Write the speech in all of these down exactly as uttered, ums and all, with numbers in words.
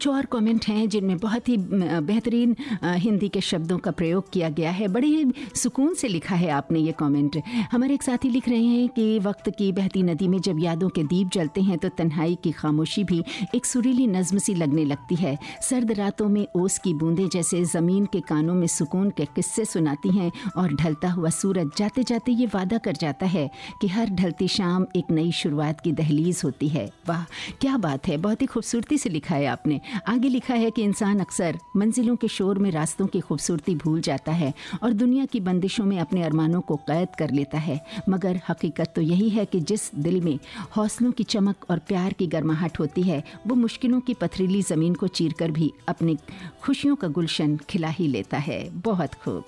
कुछ और कमेंट हैं जिनमें बहुत ही बेहतरीन हिंदी के शब्दों का प्रयोग किया गया है। बड़े ही सुकून से लिखा है आपने ये कमेंट। हमारे एक साथी लिख रहे हैं कि वक्त की बहती नदी में जब यादों के दीप जलते हैं तो तन्हाई की खामोशी भी एक सुरीली नज़्म सी लगने लगती है। सर्द रातों में ओस की बूंदें जैसे ज़मीन के कानों में सुकून के किस्से सुनाती हैं और ढलता हुआ सूरज जाते जाते ये वादा कर जाता है कि हर ढलती शाम एक नई शुरुआत की दहलीज होती है। वाह क्या बात है, बहुत ही खूबसूरती से लिखा है आपने। आगे लिखा है कि इंसान अक्सर मंजिलों के शोर में रास्तों की खूबसूरती भूल जाता है और दुनिया की बंदिशों में अपने अरमानों को कैद कर लेता है, मगर हकीकत तो यही है कि जिस दिल में हौसलों की चमक और प्यार की गर्माहट होती है वो मुश्किलों की पथरीली ज़मीन को चीरकर भी अपनी खुशियों का गुलशन खिला ही लेता है। बहुत खूब।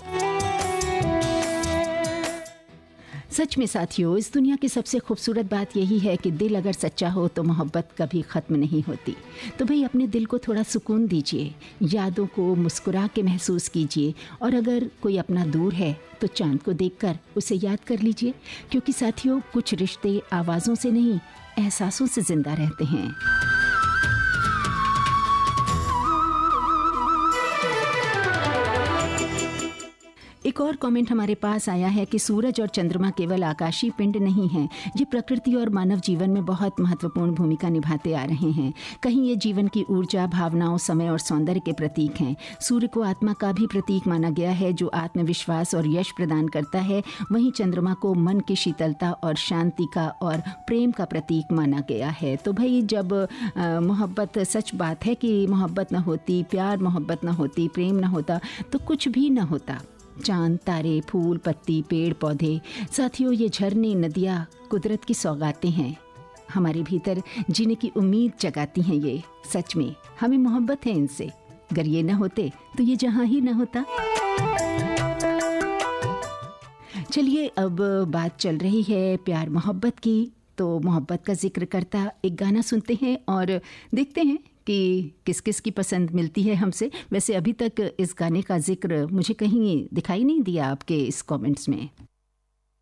सच में साथियों, इस दुनिया की सबसे खूबसूरत बात यही है कि दिल अगर सच्चा हो तो मोहब्बत कभी ख़त्म नहीं होती। तो भाई अपने दिल को थोड़ा सुकून दीजिए, यादों को मुस्कुरा के महसूस कीजिए और अगर कोई अपना दूर है तो चांद को देखकर उसे याद कर लीजिए, क्योंकि साथियों कुछ रिश्ते आवाज़ों से नहीं एहसासों से ज़िंदा रहते हैं। एक और कमेंट हमारे पास आया है कि सूरज और चंद्रमा केवल आकाशीय पिंड नहीं हैं, ये प्रकृति और मानव जीवन में बहुत महत्वपूर्ण भूमिका निभाते आ रहे हैं। कहीं ये जीवन की ऊर्जा, भावनाओं, समय और सौंदर्य के प्रतीक हैं। सूर्य को आत्मा का भी प्रतीक माना गया है जो आत्मविश्वास और यश प्रदान करता है। वहीं चंद्रमा को मन की शीतलता और शांति का और प्रेम का प्रतीक माना गया है। तो भाई जब मोहब्बत, सच बात है कि मोहब्बत न होती, प्यार मोहब्बत न होती, प्रेम न होता तो कुछ भी न होता। चांद, तारे, फूल, पत्ती, पेड़ पौधे, साथियों ये झरने, नदियाँ कुदरत की सौगातें हैं, हमारे भीतर जीने की उम्मीद जगाती हैं। ये सच में हमें मोहब्बत है इनसे। अगर ये न होते तो ये जहाँ ही न होता। चलिए अब बात चल रही है प्यार मोहब्बत की, तो मोहब्बत का जिक्र करता एक गाना सुनते हैं और देखते हैं कि किस किस की पसंद मिलती है हमसे। वैसे अभी तक इस गाने का जिक्र मुझे कहीं दिखाई नहीं दिया आपके इस कमेंट्स में।